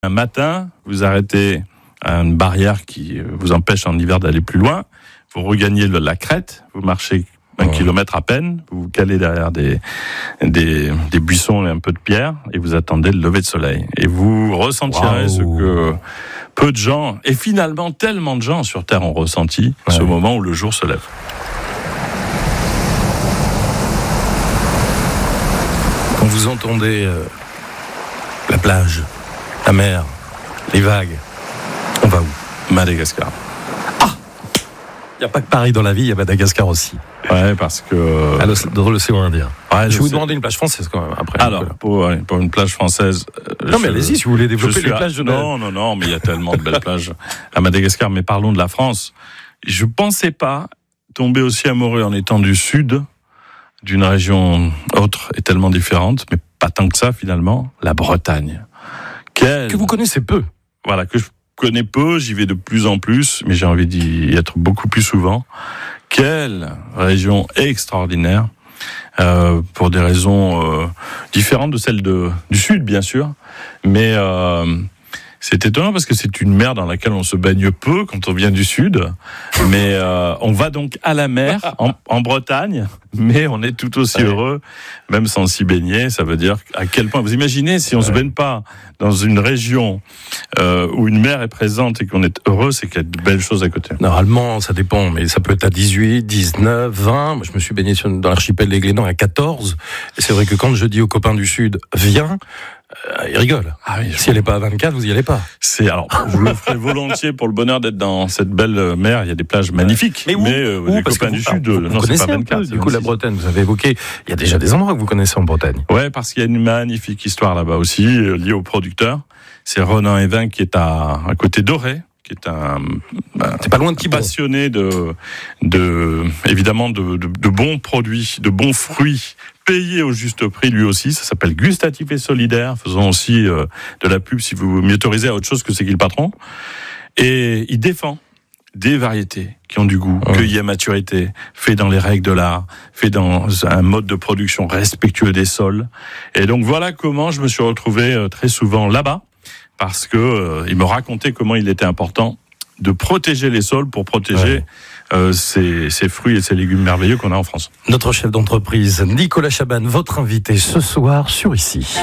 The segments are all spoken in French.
Un matin, vous arrêtez à une barrière qui vous empêche en hiver d'aller plus loin. Vous regagnez la crête, vous marchez 1 kilomètre à peine, vous vous calez derrière des buissons et un peu de pierre et vous attendez le lever de soleil. Et vous ressentirez ce que peu de gens, et finalement tellement de gens sur Terre ont ressenti, ce moment où le jour se lève. Quand vous entendez la plage, la mer, les vagues, on va où ? Madagascar. Il n'y a pas que Paris dans la vie, il y a Madagascar aussi. Ouais, parce que... Dans l'océan Indien. Ouais, je vais vous demander une plage française quand même, après. Alors, pour une plage française... Non, mais allez-y, si vous voulez développer les plages de... Non, mais il y a tellement de belles plages à Madagascar. Mais parlons de la France. Je pensais pas tomber aussi amoureux en étant du sud, d'une région autre et tellement différente, mais pas tant que ça, finalement, la Bretagne. Que vous connaissez peu. Voilà, que je connais peu, j'y vais de plus en plus, mais j'ai envie d'y être beaucoup plus souvent. Quelle région extraordinaire, pour des raisons différentes de celles du sud, bien sûr, mais c'est étonnant parce que c'est une mer dans laquelle on se baigne peu quand on vient du sud, mais on va donc à la mer en Bretagne, mais on est tout aussi heureux, même sans s'y baigner. Ça veut dire à quel point, vous imaginez, si on se baigne pas dans une région où une mer est présente et qu'on est heureux, c'est qu'il y a de belles choses à côté. Normalement, ça dépend, mais ça peut être à 18, 19, 20. Moi, je me suis baigné dans l'archipel des Glénans à 14. Et c'est vrai que quand je dis aux copains du Sud, viens, ils rigolent. Ah oui, si elle n'est pas à 24, vous y allez pas. Alors, je le ferai volontiers pour le bonheur d'être dans cette belle mer. Il y a des plages magnifiques. Mais les copains du Sud, non, c'est pas 24. Du coup, la Bretagne, vous avez évoqué, il y a déjà des endroits que vous connaissez en Bretagne. Ouais, parce qu'il y a une magnifique histoire là-bas aussi, liée au producteur. C'est Ronan Evin qui est à côté d'Auray, qui est c'est pas loin de Quiberon, passionné évidemment de bons produits, de bons fruits, payés au juste prix lui aussi. Ça s'appelle Gustatif et Solidaire. Faisons aussi de la pub si vous m'y autorisez à autre chose que c'est qui le patron. Et il défend des variétés qui ont du goût, cueillies à maturité, fait dans les règles de l'art, fait dans un mode de production respectueux des sols. Et donc voilà comment je me suis retrouvé très souvent là-bas, parce que il me racontait comment il était important de protéger les sols pour protéger ces fruits et ces légumes merveilleux qu'on a en France. Notre chef d'entreprise, Nicolas Chaban, votre invité ce soir sur Ici.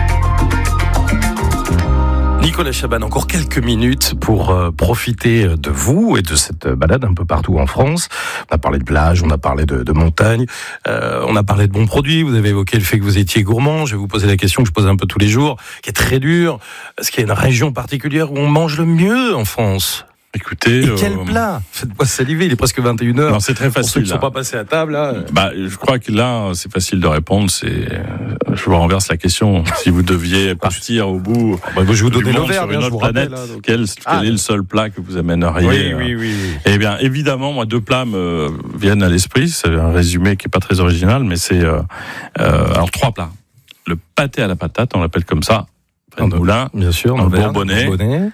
Nicolas Chaban, encore quelques minutes pour profiter de vous et de cette balade un peu partout en France. On a parlé de plage, on a parlé de montagne, on a parlé de bons produits, vous avez évoqué le fait que vous étiez gourmand. Je vais vous poser la question que je pose un peu tous les jours, qui est très dure. Est-ce qu'il y a une région particulière où on mange le mieux en France ? Écoutez, et quel plat ? Faites-moi saliver, il est presque 21h. Non, c'est très facile. Pour ceux qui ne sont pas passés à table, là. Je crois que là, c'est facile de répondre. Je vous renverse la question. Si vous deviez partir au bout, je vous donnais l'Auvergne sur une autre planète, quel est le seul plat que vous amèneriez ? Oui. Eh bien, évidemment, moi, 2 plats me viennent à l'esprit. C'est un résumé qui est pas très original, mais c'est alors 3 plats. Le pâté à la patate, on l'appelle comme ça. Moulin, bien sûr, en bourbonnais,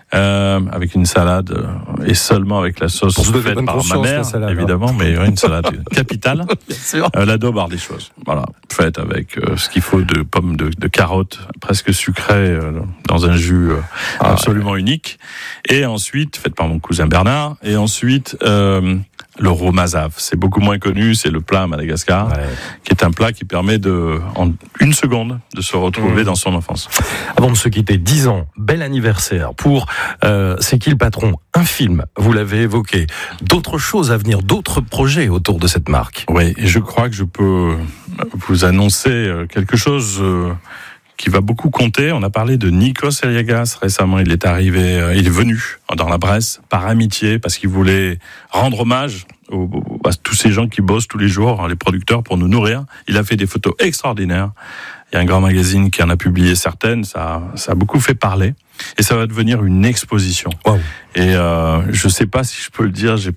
avec une salade et seulement avec la sauce faite par ma mère, évidemment, mais une salade capitale. Bien sûr. La daube des choses. Voilà, faite avec ce qu'il faut de pommes de carottes presque sucrées dans un jus absolument unique. Et ensuite, faite par mon cousin Bernard. Et ensuite, le romazave, c'est beaucoup moins connu, c'est le plat à Madagascar, qui est un plat qui permet en 1 seconde de se retrouver dans son enfance. Avant de se quitter, 10 ans, bel anniversaire pour C'est qui le patron ? Un film, vous l'avez évoqué. D'autres choses à venir, d'autres projets autour de cette marque. Oui, et je crois que je peux vous annoncer quelque chose qui va beaucoup compter. On a parlé de Nikos Aliagas récemment. Il est venu dans la Bresse par amitié, parce qu'il voulait rendre hommage à tous ces gens qui bossent tous les jours, les producteurs, pour nous nourrir. Il a fait des photos extraordinaires. Il y a un grand magazine qui en a publié certaines. Ça a beaucoup fait parler. Et ça va devenir une exposition. Wow. Et je sais pas si je peux le dire. Je vais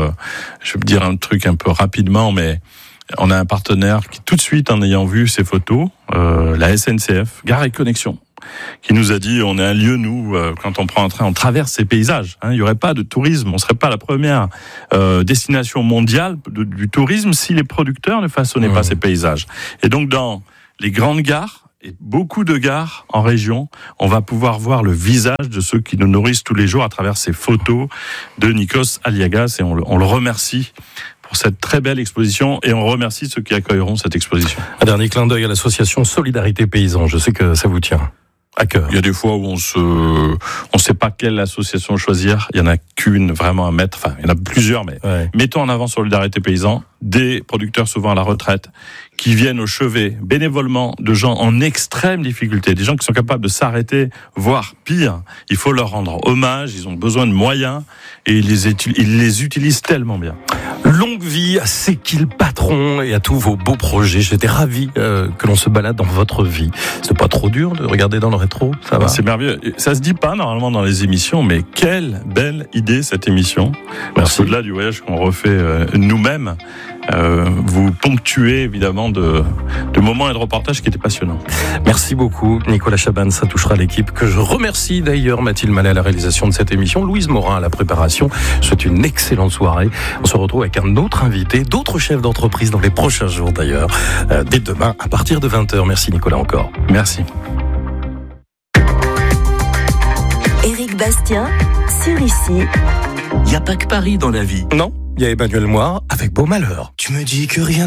dire un truc un peu rapidement, mais on a un partenaire qui, tout de suite, en ayant vu ces photos, la SNCF, Gare et Connexion, qui nous a dit, on est un lieu, nous, quand on prend un train, on traverse ces paysages. Il n'y aurait pas de tourisme, on serait pas la première destination mondiale du tourisme si les producteurs ne façonnaient pas ces paysages. Et donc, dans les grandes gares et beaucoup de gares en région, on va pouvoir voir le visage de ceux qui nous nourrissent tous les jours à travers ces photos de Nikos Aliagas, et on le remercie pour cette très belle exposition, et on remercie ceux qui accueilleront cette exposition. Un dernier clin d'œil à l'association Solidarité Paysan, je sais que ça vous tient à cœur. Il y a des fois où on sait pas quelle association choisir, il y en a qu'une vraiment à mettre, enfin il y en a plusieurs, mais mettons en avant Solidarité Paysan, des producteurs souvent à la retraite, qui viennent au chevet bénévolement de gens en extrême difficulté, des gens qui sont capables de s'arrêter, voire pire. Il faut leur rendre hommage, ils ont besoin de moyens, et ils les utilisent tellement bien. Longue vie à Sekil Patron et à tous vos beaux projets. J'étais ravi que l'on se balade dans votre vie. C'est pas trop dur de regarder dans le rétro, ça va? C'est merveilleux. Ça se dit pas normalement dans les émissions, mais quelle belle idée cette émission. Merci. Au-delà du voyage qu'on refait nous-mêmes, vous ponctuez évidemment de moments et de reportages qui étaient passionnants. Merci beaucoup Nicolas Chaban, ça touchera l'équipe que je remercie d'ailleurs, Mathilde Mallet à la réalisation de cette émission, Louise Morin à la préparation. Je souhaite une excellente soirée. On se retrouve avec un autre invité, d'autres chefs d'entreprise dans les prochains jours d'ailleurs, dès demain à partir de 20h. Merci Nicolas encore. Merci. Éric Bastien sur Ici. Il n'y a pas que Paris dans la vie. Non, il y a Emmanuel Moir avec Beau Malheur. Tu me dis que rien